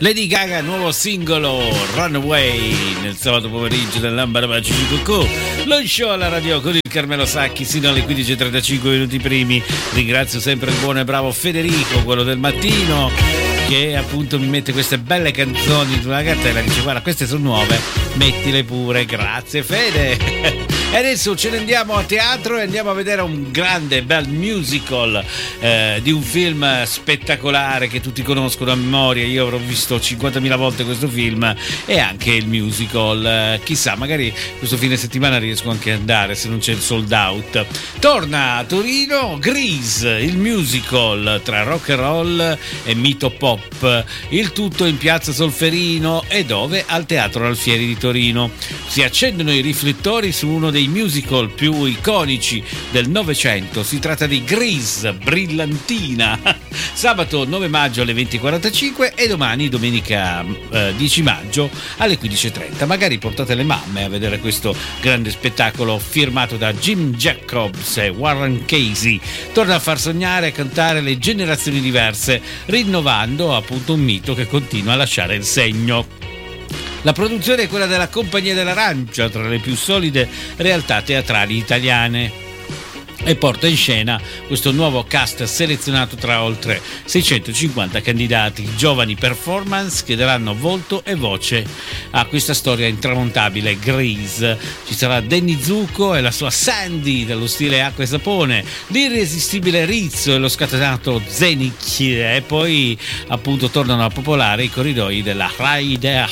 Lady Gaga, nuovo singolo Runaway nel sabato pomeriggio dell'Ambara Magico. Lo show alla radio con il Carmelo Sacchi sino alle 15:35 minuti primi. Ringrazio sempre il buono e bravo Federico, quello del mattino, che appunto mi mette queste belle canzoni in una cartella e dice: guarda, queste sono nuove, mettile pure. Grazie Fede. E adesso ce ne andiamo a teatro e andiamo a vedere un grande bel musical di un film spettacolare che tutti conoscono a memoria. Io avrò visto 50.000 volte questo film e anche il musical. Chissà, magari questo fine settimana riesco anche ad andare se non c'è il sold out. Torna a Torino Grease, il musical tra rock and roll e mito pop, il tutto in piazza Solferino e dove? Al Teatro Alfieri di Torino. Si accendono i riflettori su uno dei musical più iconici del Novecento. Si tratta di Grease, Brillantina. Sabato 9 maggio alle 20:45 e domani domenica 10 maggio alle 15:30. Magari portate le mamme a vedere questo grande spettacolo firmato da Jim Jacobs e Warren Casey. Torna a far sognare e cantare le generazioni diverse, rinnovando appunto un mito che continua a lasciare il segno. La produzione è quella della Compagnia dell'Arancia, tra le più solide realtà teatrali italiane, e porta in scena questo nuovo cast selezionato tra oltre 650 candidati, giovani performance che daranno volto e voce a questa storia intramontabile Grease. Ci sarà Danny Zucco e la sua Sandy dello stile acqua e sapone, l'irresistibile Rizzo e lo scatenato Zenic, e poi appunto tornano a popolare i corridoi della High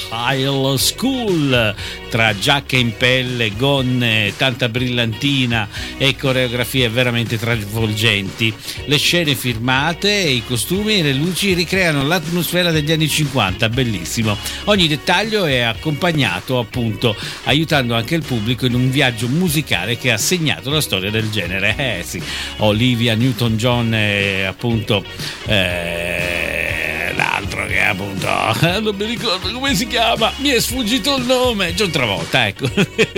School tra giacche in pelle, gonne, tanta brillantina e coreografie veramente travolgenti. Le scene firmate, i costumi e le luci ricreano l'atmosfera degli anni 50, bellissimo. Ogni dettaglio è accompagnato appunto, aiutando anche il pubblico in un viaggio musicale che ha segnato la storia del genere. Sì, Olivia Newton-John e appunto l'altro che appunto non mi ricordo come si chiama, mi è sfuggito il nome, John Travolta, ecco.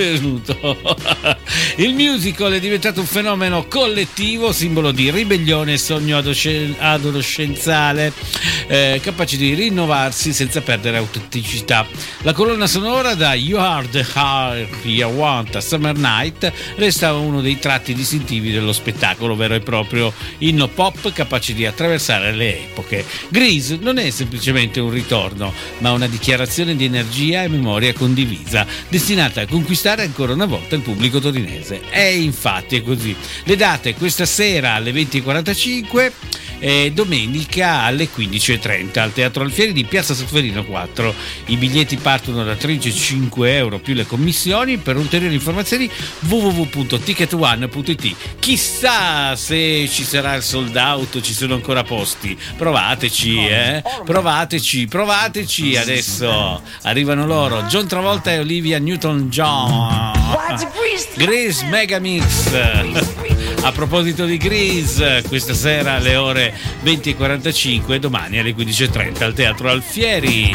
Il musical è diventato un fenomeno collettivo, simbolo di ribellione e sogno adolescenziale, capace di rinnovarsi senza perdere autenticità. La colonna sonora da You Are the Heart You Want a Summer Night resta uno dei tratti distintivi dello spettacolo, vero e proprio inno pop capace di attraversare le epoche. Grease non è semplicemente un ritorno, ma una dichiarazione di energia e memoria condivisa, destinata a conquistare ancora una volta il pubblico torinese. E infatti è così. Le date: questa sera alle 20:45 e domenica alle 15:30 al Teatro Alfieri di Piazza Solferino 4. I biglietti partono da 35 euro più le commissioni. Per ulteriori informazioni www.ticketone.it. Chissà se ci sarà il sold out, ci sono ancora posti. Provateci, provateci. Adesso arrivano loro, John Travolta e Olivia Newton-John. Grease Megamix. A proposito di Grease, questa sera alle ore 20:45 e domani alle 15:30 al Teatro Alfieri.